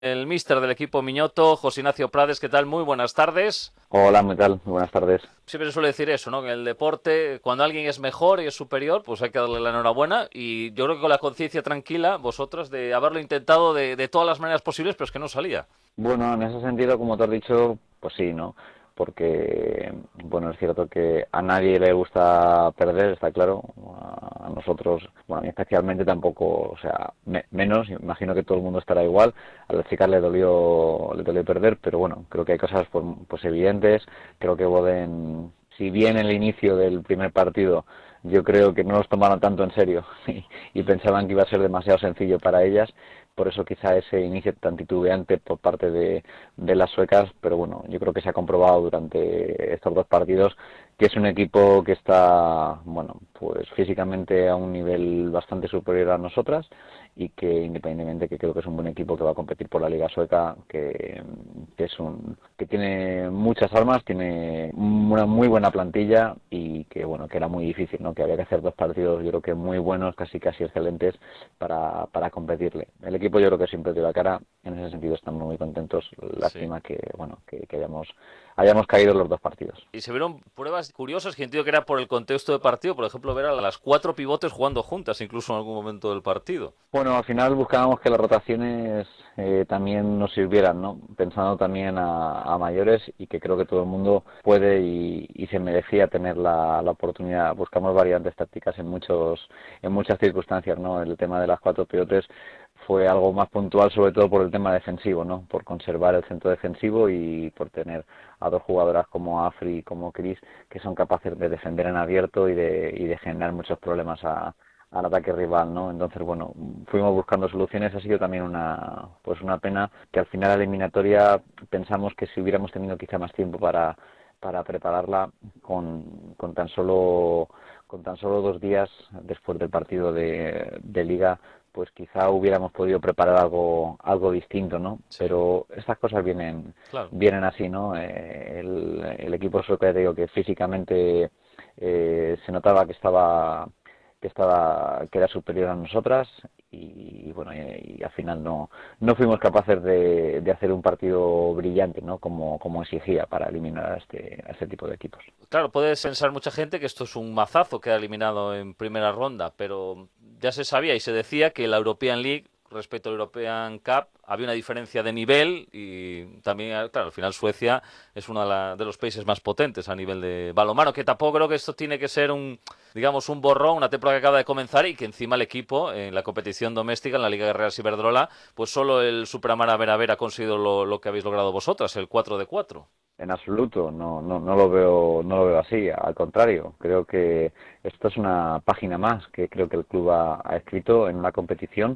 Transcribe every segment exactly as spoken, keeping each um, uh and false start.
El míster del equipo Miñoto, José Ignacio Prades, ¿qué tal? Muy buenas tardes. Hola, ¿qué tal? Muy buenas tardes. Siempre se suele decir eso, ¿no? Que en el deporte, cuando alguien es mejor y es superior, pues hay que darle la enhorabuena. Y yo creo que con la conciencia tranquila, vosotros, de haberlo intentado de, de todas las maneras posibles, pero es que no salía. Bueno, en ese sentido, como te has dicho, pues sí, ¿no? Porque, bueno, es cierto que a nadie le gusta perder, está claro. A nosotros, bueno, a mí especialmente tampoco, o sea, me- menos, imagino que todo el mundo estará igual. A la chica le dolió, le dolió perder, pero bueno, creo que hay cosas pues, pues evidentes. Creo que Boden, si bien el inicio del primer partido yo creo que no los tomaron tanto en serio y, y pensaban que iba a ser demasiado sencillo para ellas, por eso quizá ese inicio tan titubeante por parte de, de las suecas, pero bueno, yo creo que se ha comprobado durante estos dos partidos que es un equipo que está, bueno, pues físicamente a un nivel bastante superior a nosotras y que independientemente que creo que es un buen equipo que va a competir por la Liga Sueca, que, que es un que tiene muchas armas, tiene una muy buena plantilla y que bueno, que era muy difícil, ¿no? Que había que hacer dos partidos, yo creo que muy buenos, casi casi excelentes para, para competirle. El equipo yo creo que siempre dio la cara, en ese sentido estamos muy contentos, Sí. lástima que bueno, que, que hayamos hayamos caído en los dos partidos. Y se vieron pruebas curiosas que entiendo que era por el contexto de partido. Por ejemplo, ver a las cuatro pivotes jugando juntas, incluso en algún momento del partido. Bueno, al final buscábamos que las rotaciones eh, también nos sirvieran, ¿no? Pensando también a, a mayores y que creo que todo el mundo puede y, y se merecía tener la, la oportunidad. Buscamos variantes tácticas en muchos, en muchas circunstancias, ¿no? El tema de las cuatro pivotes fue algo más puntual, sobre todo por el tema defensivo, ¿no? Por conservar el centro defensivo y por tener a dos jugadoras como Afri y como Chris que son capaces de defender en abierto y de, y de generar muchos problemas a al ataque rival, ¿no? Entonces, bueno, fuimos buscando soluciones, ha sido también una pues una pena que al final la eliminatoria pensamos que si hubiéramos tenido quizá más tiempo para para prepararla con, con tan solo con tan solo dos días después del partido de, de liga, pues quizá hubiéramos podido preparar algo algo distinto, ¿no? Sí, Pero estas cosas vienen claro. vienen así, ¿no? Eh, el, el equipo sueco, ya te digo que físicamente eh, se notaba que estaba que estaba que era superior a nosotras y, y bueno y, y al final no no fuimos capaces de, de hacer un partido brillante, ¿no? como como exigía para eliminar a este a este tipo de equipos. Claro, puede pensar mucha gente que esto es un mazazo que ha eliminado en primera ronda, pero ya se sabía y se decía que la European League respecto al European Cup había una diferencia de nivel y también, claro, al final Suecia es uno de, la- de los países más potentes a nivel de balonmano, que tampoco creo que esto tiene que ser un, digamos, un borrón, una temporada que acaba de comenzar y que encima el equipo en la competición doméstica, en la Liga Guerrera Ciberdrola, pues solo el Superamara Vera Vera ha conseguido lo, lo que habéis logrado vosotras, el cuatro de cuatro. En absoluto, no, no, no lo veo, no lo veo así. Al contrario, creo que esto es una página más que creo que el club ha, ha escrito en una competición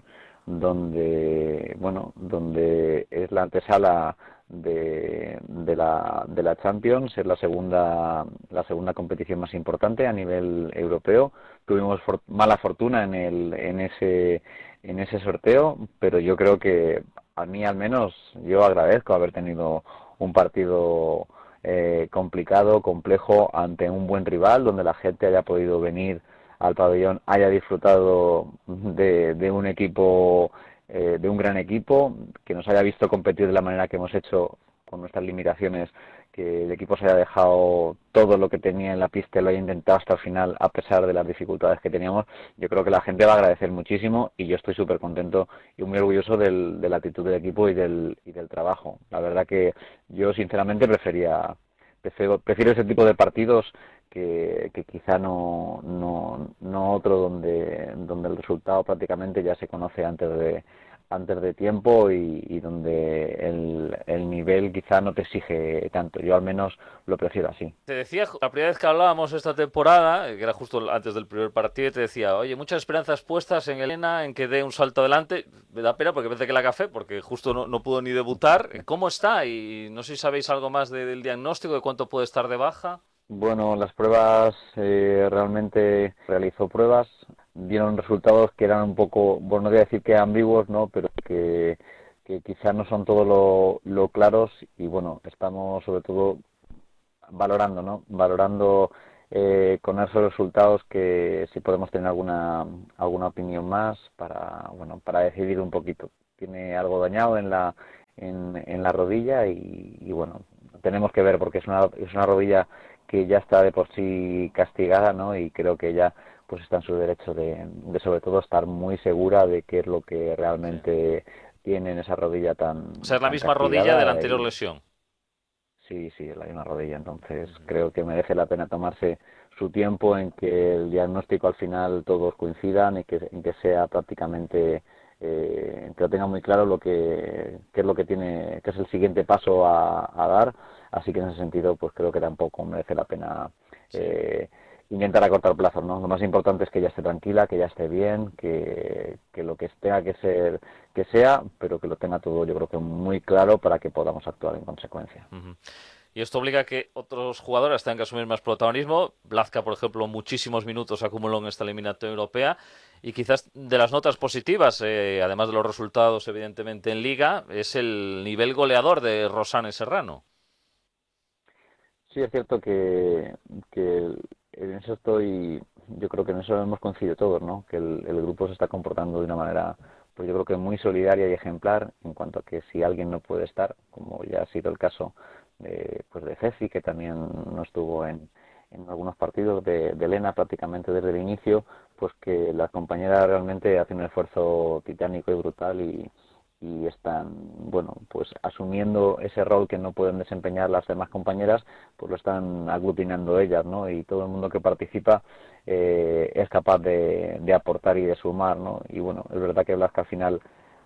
donde, bueno, donde es la antesala de, de la, de la Champions, es la segunda, la segunda competición más importante a nivel europeo. Tuvimos for- mala fortuna en el, en ese, en ese sorteo, pero yo creo que a mí al menos yo agradezco haber tenido un partido eh, complicado, complejo, ante un buen rival, donde la gente haya podido venir al pabellón, haya disfrutado de, de un equipo, eh, de un gran equipo, que nos haya visto competir de la manera que hemos hecho con nuestras limitaciones, que el equipo se haya dejado todo lo que tenía en la pista y lo haya intentado hasta el final, a pesar de las dificultades que teníamos. Yo creo que la gente va a agradecer muchísimo y yo estoy súper contento y muy orgulloso del, de la actitud del equipo y del, y del trabajo. La verdad que yo sinceramente prefería prefiero, prefiero ese tipo de partidos que, que quizá no, no, no otro donde, donde el resultado prácticamente ya se conoce antes de antes de tiempo y, y donde el, el nivel quizá no te exige tanto. Yo al menos lo prefiero así. Te decía, la primera vez que hablábamos esta temporada, que era justo antes del primer partido, te decía, oye, muchas esperanzas puestas en Elena, en que dé un salto adelante. Me da pena porque parece que la café, porque justo no, no pudo ni debutar. ¿Cómo está? Y no sé si sabéis algo más de- del diagnóstico, de cuánto puede estar de baja. Bueno, las pruebas, eh, realmente realizó pruebas, dieron resultados que eran un poco, bueno, no voy a decir que ambiguos, ¿no? Pero que, que quizás no son todo lo, lo claros y bueno, estamos sobre todo valorando, ¿no? Valorando eh, con esos resultados que si podemos tener alguna alguna opinión más para, bueno, para decidir un poquito. tiene algo dañado en la en, en la rodilla y, y bueno, tenemos que ver porque es una es una rodilla que ya está de por sí castigada, ¿no? Y creo que ella pues está en su derecho de, de sobre todo estar muy segura de qué es lo que realmente sí. tiene en esa rodilla tan O sea, es la tan misma rodilla de la anterior y, lesión. Sí, sí, es la misma rodilla. Entonces uh-huh. creo que merece la pena tomarse su tiempo en que el diagnóstico al final todos coincidan y que, en que sea prácticamente eh, que lo tenga muy claro lo que, que es lo que tiene, que es el siguiente paso a, a dar. Así que en ese sentido, pues creo que tampoco merece la pena sí. eh, intentar acortar plazos, ¿no? Lo más importante es que ella esté tranquila, que ella esté bien, que, que lo que tenga que ser que sea, pero que lo tenga todo, yo creo que muy claro para que podamos actuar en consecuencia. Uh-huh. Y esto obliga a que otros jugadores tengan que asumir más protagonismo. Blazka, por ejemplo, muchísimos minutos acumuló en esta eliminatoria europea. Y quizás de las notas positivas, eh, además de los resultados, evidentemente, en Liga, es el nivel goleador de Rosane Serrano. Sí, es cierto que, que en eso estoy, yo creo que en eso hemos coincidido todos, ¿no? Que el, el grupo se está comportando de una manera, pues yo creo que muy solidaria y ejemplar, en cuanto a que si alguien no puede estar, como ya ha sido el caso de, pues de Ceci, que también no estuvo en, en algunos partidos, de, de Elena prácticamente desde el inicio, pues que las compañeras realmente hacen un esfuerzo titánico y brutal y y están, bueno, pues asumiendo ese rol que no pueden desempeñar las demás compañeras, pues lo están aglutinando ellas, ¿no? Y todo el mundo que participa eh, es capaz de, de aportar y de sumar, ¿no? Y bueno, es verdad que Blazka al final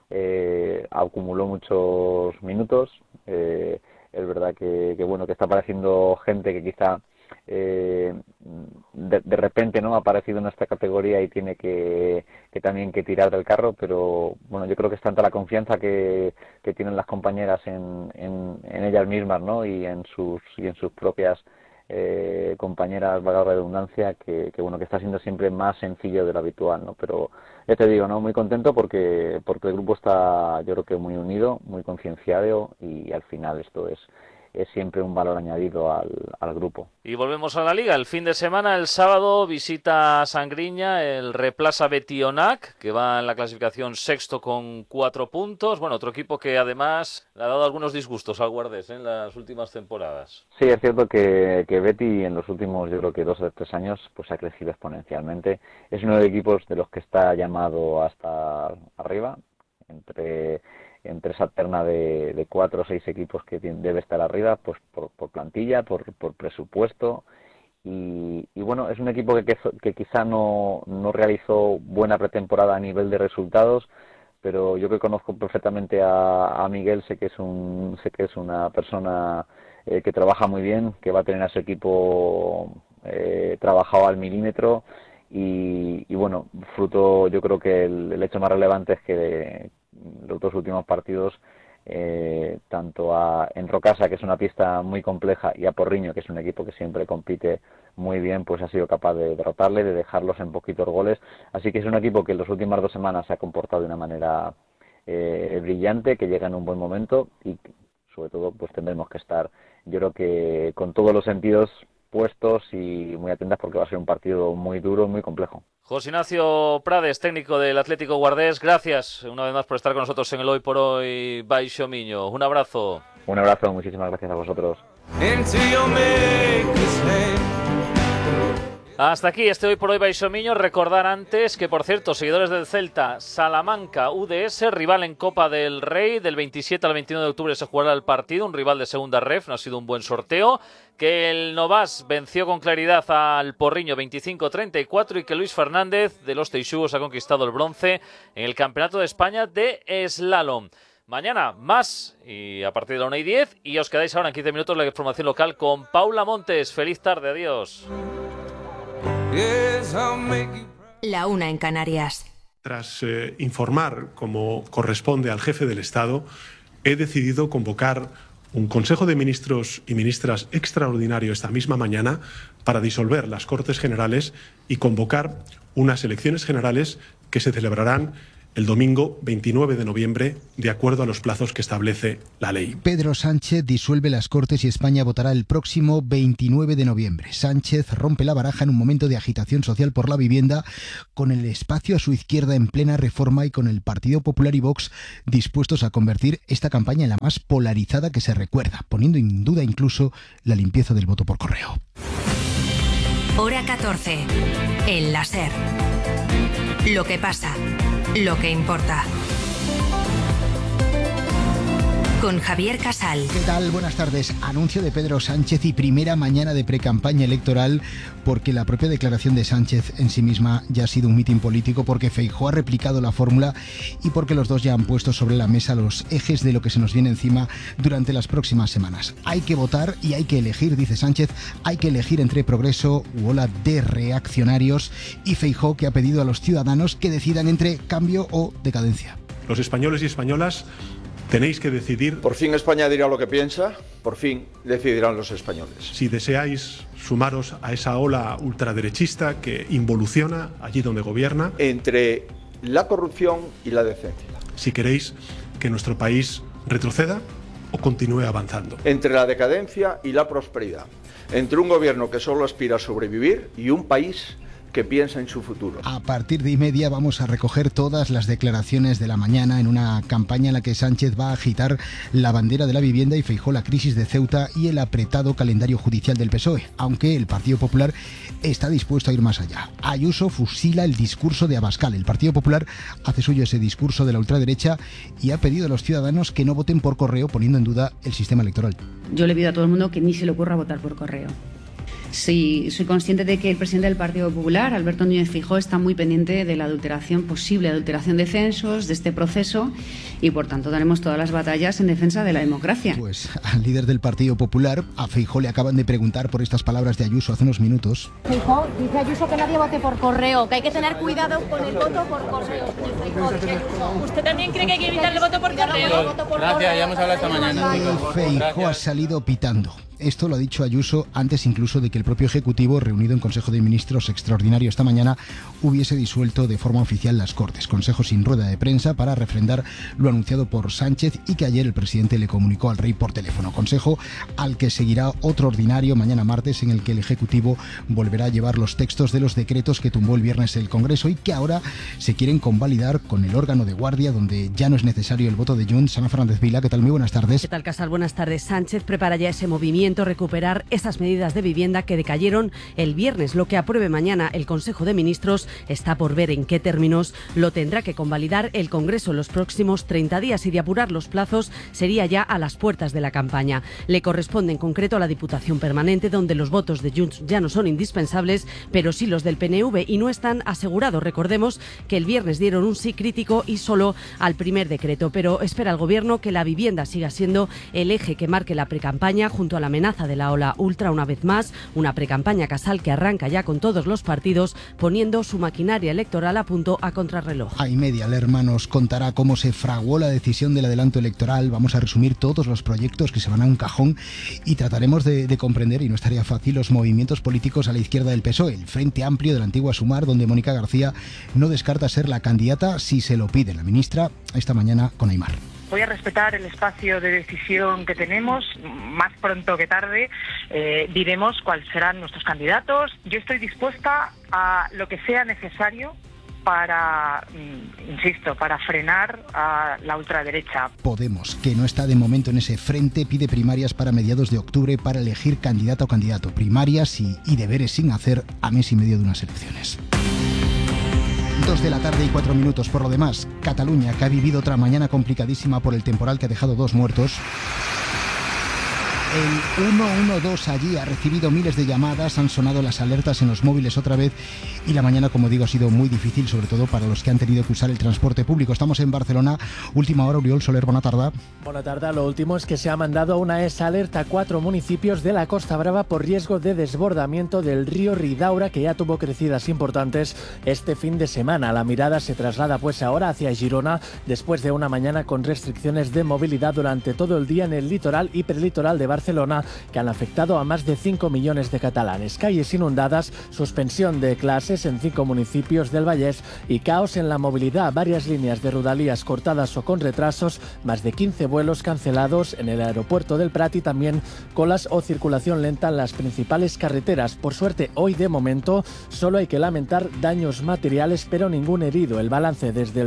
eh, acumuló muchos minutos, eh, es verdad que, que, bueno, que está apareciendo gente que quizá Eh, de, de repente no ha aparecido en esta categoría y tiene que, que también que tirar del carro, pero bueno, yo creo que es tanta la confianza que, que tienen las compañeras en, en, en ellas mismas, ¿no? y en sus y en sus propias eh, compañeras, valga la redundancia, que, que bueno, que está siendo siempre más sencillo de lo habitual, ¿no? Pero ya te digo, ¿no? Muy contento porque porque el grupo está, yo creo que muy unido, muy concienciado y al final esto es es siempre un valor añadido al, al grupo. Y volvemos a la Liga. El fin de semana, el sábado, visita a Sangriña el Replaza Betionac, que va en la clasificación sexto con cuatro puntos. Bueno, otro equipo que además le ha dado algunos disgustos al Guardés, ¿eh? En las últimas temporadas. Sí, es cierto que, que Betty en los últimos, yo creo que dos o tres años, pues ha crecido exponencialmente. Es uno de los equipos de los que está llamado hasta arriba, entre... entre esa terna de, de cuatro o seis equipos que debe estar arriba, pues por, por plantilla, por, por presupuesto y, y bueno, es un equipo que, que, que quizá no, no realizó buena pretemporada a nivel de resultados, pero yo que conozco perfectamente a, a Miguel, sé que es un sé que es una persona eh, que trabaja muy bien, que va a tener a su equipo eh, trabajado al milímetro y, y bueno, fruto, yo creo que el, el hecho más relevante es que de, los dos últimos partidos, eh, tanto a en Rocasa, que es una pista muy compleja, y a Porriño, que es un equipo que siempre compite muy bien, pues ha sido capaz de derrotarle, de dejarlos en poquitos goles. Así que es un equipo que en las últimas dos semanas se ha comportado de una manera eh, brillante, que llega en un buen momento y sobre todo pues tendremos que estar, yo creo que con todos los sentidos puestos y muy atentas porque va a ser un partido muy duro, muy complejo. José Ignacio Prades, técnico del Atlético Guardés, gracias una vez más por estar con nosotros en el Hoy por Hoy Baixo Miño. Un abrazo. Un abrazo, muchísimas gracias a vosotros. Hasta aquí este Hoy por Hoy Baixo Miño. Recordar antes que, por cierto, seguidores del Celta, Salamanca U D S, rival en Copa del Rey, del veintisiete al veintiuno de octubre se jugará el partido, un rival de segunda ref, no ha sido un buen sorteo, que el Novas venció con claridad al Porriño veinticinco treinta y cuatro y que Luis Fernández de los Teixugos ha conquistado el bronce en el Campeonato de España de Slalom. Mañana más y a partir de la una y diez y os quedáis ahora en quince minutos la información local con Paula Montes. Feliz tarde, adiós. La una en Canarias. Tras eh, informar, como corresponde al jefe del Estado, he decidido convocar un Consejo de Ministros y Ministras extraordinario esta misma mañana para disolver las Cortes Generales y convocar unas elecciones generales que se celebrarán el domingo veintinueve de noviembre, de acuerdo a los plazos que establece la ley. Pedro Sánchez disuelve las Cortes y España votará el próximo veintinueve de noviembre. Sánchez rompe la baraja en un momento de agitación social por la vivienda, con el espacio a su izquierda en plena reforma y con el Partido Popular y Vox dispuestos a convertir esta campaña en la más polarizada que se recuerda, poniendo en duda incluso la limpieza del voto por correo. Hora catorce. El láser. Lo que pasa. Lo que importa. Con Javier Casal. ¿Qué tal? Buenas tardes. Anuncio de Pedro Sánchez y primera mañana de precampaña electoral, porque la propia declaración de Sánchez en sí misma ya ha sido un mitin político, porque Feijóo ha replicado la fórmula y porque los dos ya han puesto sobre la mesa los ejes de lo que se nos viene encima durante las próximas semanas. Hay que votar y hay que elegir, dice Sánchez, hay que elegir entre progreso u ola de reaccionarios, y Feijóo, que ha pedido a los ciudadanos que decidan entre cambio o decadencia. Los españoles y españolas tenéis que decidir. Por fin España dirá lo que piensa, por fin decidirán los españoles. Si deseáis sumaros a esa ola ultraderechista que involuciona allí donde gobierna. Entre la corrupción y la decencia. Si queréis que nuestro país retroceda o continúe avanzando. Entre la decadencia y la prosperidad. Entre un gobierno que solo aspira a sobrevivir y un país que piensa en su futuro. A partir de y media vamos a recoger todas las declaraciones de la mañana en una campaña en la que Sánchez va a agitar la bandera de la vivienda y Feijóo la crisis de Ceuta y el apretado calendario judicial del P S O E, aunque el Partido Popular está dispuesto a ir más allá. Ayuso fusila el discurso de Abascal. El Partido Popular hace suyo ese discurso de la ultraderecha y ha pedido a los ciudadanos que no voten por correo, poniendo en duda el sistema electoral. Yo le pido a todo el mundo que ni se le ocurra votar por correo. Sí, soy consciente de que el presidente del Partido Popular, Alberto Núñez Feijóo, está muy pendiente de la adulteración, posible adulteración de censos, de este proceso, y por tanto daremos todas las batallas en defensa de la democracia. Pues al líder del Partido Popular, a Feijóo, le acaban de preguntar por estas palabras de Ayuso hace unos minutos. Feijóo, dice Ayuso que nadie vote por correo, que hay que tener cuidado con el voto por correo. ¿Usted también cree que hay que evitar el voto por correo? Gracias, ya hemos hablado esta mañana. Feijóo ha salido pitando. Esto lo ha dicho Ayuso antes incluso de que el propio Ejecutivo, reunido en Consejo de Ministros extraordinario esta mañana, hubiese disuelto de forma oficial las Cortes. Consejo sin rueda de prensa para refrendar lo anunciado por Sánchez y que ayer el presidente le comunicó al rey por teléfono. Consejo al que seguirá otro ordinario mañana martes, en el que el Ejecutivo volverá a llevar los textos de los decretos que tumbó el viernes el Congreso y que ahora se quieren convalidar con el órgano de guardia, donde ya no es necesario el voto de Junts. Ana Fernández Vila, ¿qué tal? Muy buenas tardes. ¿Qué tal, Casal? Buenas tardes. Sánchez prepara ya ese movimiento, recuperar esas medidas de vivienda que decayeron el viernes. Lo que apruebe mañana el Consejo de Ministros está por ver en qué términos. Lo tendrá que convalidar el Congreso en los próximos treinta días y, de apurar los plazos, sería ya a las puertas de la campaña. Le corresponde en concreto a la Diputación Permanente, donde los votos de Junts ya no son indispensables, pero sí los del P N V, y no están asegurados. Recordemos que el viernes dieron un sí crítico y solo al primer decreto, pero espera el Gobierno que la vivienda siga siendo el eje que marque la precampaña, junto a la amenaza de la ola ultra una vez más, una precampaña, Casal, que arranca ya con todos los partidos poniendo su maquinaria electoral a punto a contrarreloj. A y media, Lerma nos contará cómo se fraguó la decisión del adelanto electoral. Vamos a resumir todos los proyectos que se van a un cajón y trataremos de, de comprender, y no estaría fácil, los movimientos políticos a la izquierda del P S O E, el Frente Amplio de la antigua Sumar, donde Mónica García no descarta ser la candidata si se lo pide la ministra, esta mañana con Aimar. Voy a respetar el espacio de decisión que tenemos. Más pronto que tarde eh, diremos cuáles serán nuestros candidatos. Yo estoy dispuesta a lo que sea necesario para, insisto, para frenar a la ultraderecha. Podemos, que no está de momento en ese frente, pide primarias para mediados de octubre para elegir candidata o candidato. Primarias y, y deberes sin hacer a mes y medio de unas elecciones. Dos de la tarde y cuatro minutos. Por lo demás, Cataluña, que ha vivido otra mañana complicadísima por el temporal que ha dejado dos muertos. El uno uno dos allí ha recibido miles de llamadas, han sonado las alertas en los móviles otra vez y la mañana, como digo, ha sido muy difícil, sobre todo para los que han tenido que usar el transporte público. Estamos en Barcelona, última hora. Oriol Soler, buena tarde. Buena tarde. Lo último es que se ha mandado una esa alerta a cuatro municipios de la Costa Brava por riesgo de desbordamiento del río Ridaura, que ya tuvo crecidas importantes este fin de semana. La mirada se traslada pues ahora hacia Girona, después de una mañana con restricciones de movilidad durante todo el día en el litoral y prelitoral de Barcelona. Barcelona que han afectado a más de cinco millones de catalanes. Calles inundadas, suspensión de clases en cinco municipios del Vallès y caos en la movilidad. Varias líneas de Rodalies cortadas o con retrasos, más de quince vuelos cancelados en el aeropuerto del Prat y también colas o circulación lenta en las principales carreteras. Por suerte, hoy de momento solo hay que lamentar daños materiales, pero ningún herido. El balance desde el